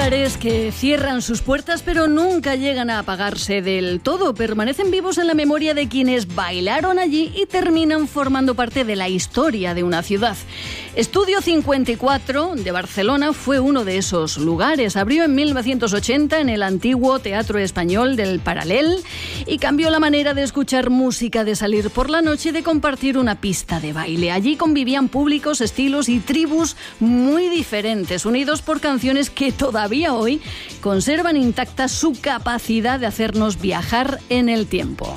lugares que cierran sus puertas pero nunca llegan a apagarse del todo. Permanecen vivos en la memoria de quienes bailaron allí y terminan formando parte de la historia de una ciudad. Estudio 54 de Barcelona fue uno de esos lugares. Abrió en 1980 en el antiguo Teatro Español del Paral·lel y cambió la manera de escuchar música, de salir por la noche y de compartir una pista de baile. Allí convivían públicos, estilos y tribus muy diferentes, unidos por canciones que todavía hoy conservan intacta su capacidad de hacernos viajar en el tiempo.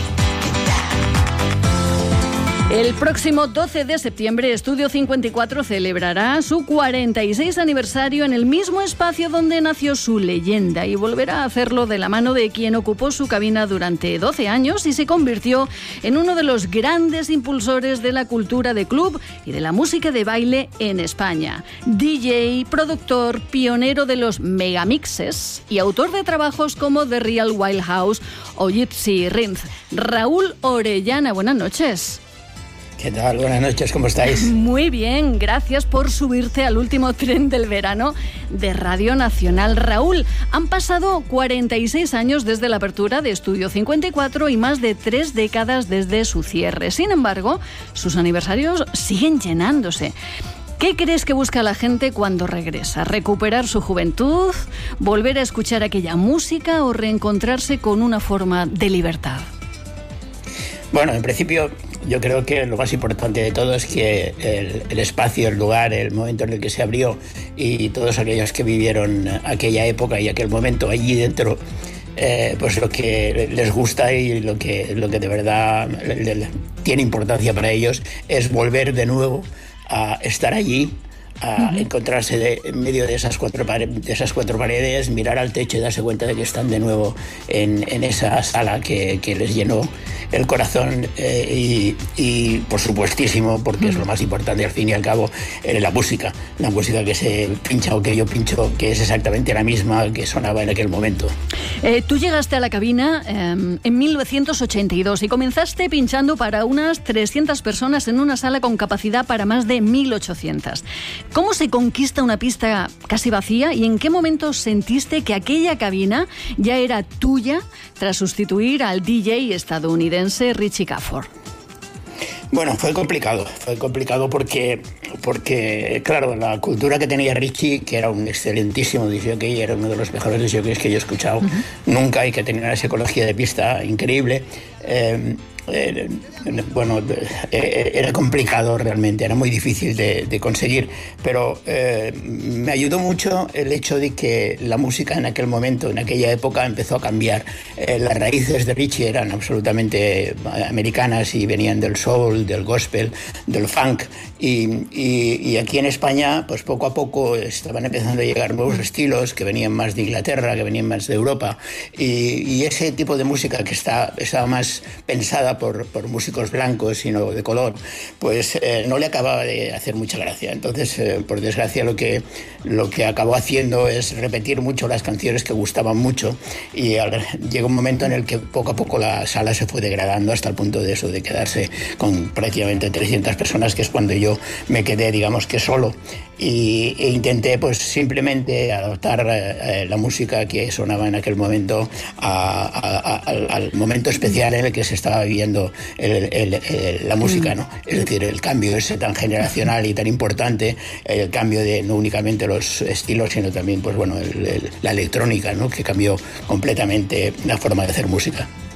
El próximo 12 de septiembre, Estudio 54 celebrará su 46 aniversario en el mismo espacio donde nació su leyenda y volverá a hacerlo de la mano de quien ocupó su cabina durante 12 años y se convirtió en uno de los grandes impulsores de la cultura de club y de la música de baile en España. DJ, productor, pionero de los megamixes y autor de trabajos como The Real Wild House o Gypsy Rhythm. Raúl Orellana, buenas noches. ¿Qué tal? Buenas noches, ¿cómo estáis? Muy bien, gracias por subirte al último tren del verano de Radio Nacional. Raúl, han pasado 46 años desde la apertura de Estudio 54 y más de 3 décadas desde su cierre. Sin embargo, sus aniversarios siguen llenándose. ¿Qué crees que busca la gente cuando regresa? ¿Recuperar su juventud? ¿Volver a escuchar aquella música o reencontrarse con una forma de libertad? Bueno, en principio yo creo que lo más importante de todo es que el espacio, el lugar, el momento en el que se abrió y todos aquellos que vivieron aquella época y aquel momento allí dentro, pues lo que les gusta y lo que de verdad tiene importancia para ellos es volver de nuevo a estar allí, a encontrarse en medio de esas cuatro paredes, mirar al techo y darse cuenta de que están de nuevo en esa sala que les llenó el corazón y por supuestísimo, porque es lo más importante al fin y al cabo, la música que se pincha o que yo pincho, que es exactamente la misma que sonaba en aquel momento. Tú llegaste a la cabina en 1982 y comenzaste pinchando para unas 300 personas en una sala con capacidad para más de 1800. ¿Cómo se conquista una pista casi vacía y en qué momento sentiste que aquella cabina ya era tuya tras sustituir al DJ estadounidense Richie Cafford? Bueno, fue complicado porque claro, la cultura que tenía Richie, que era un excelentísimo disjockey, era uno de los mejores disjockeys que yo he escuchado nunca y que tenía una psicología de pista increíble. Bueno, era complicado realmente, era muy difícil de conseguir, pero me ayudó mucho el hecho de que la música en aquel momento, en aquella época, empezó a cambiar. Las raíces de Richie eran absolutamente americanas y venían del soul, del gospel, del funk, y aquí en España, pues poco a poco estaban empezando a llegar nuevos estilos que venían más de Inglaterra, que venían más de Europa, y ese tipo de música que estaba más pensada por músicos blancos, sino de color, pues no le acababa de hacer mucha gracia. Entonces, por desgracia, lo que acabó haciendo es repetir mucho las canciones que gustaban mucho y llegó un momento en el que poco a poco la sala se fue degradando hasta el punto de eso, de quedarse con prácticamente 300 personas, que es cuando yo me quedé, digamos que solo, e intenté pues simplemente adaptar la música que sonaba en aquel momento al momento especial en el que se estaba viviendo la música, ¿no? Es decir, el cambio ese tan generacional y tan importante, el cambio de no únicamente los estilos, sino también, pues bueno, la electrónica, ¿no? Que cambió completamente la forma de hacer música.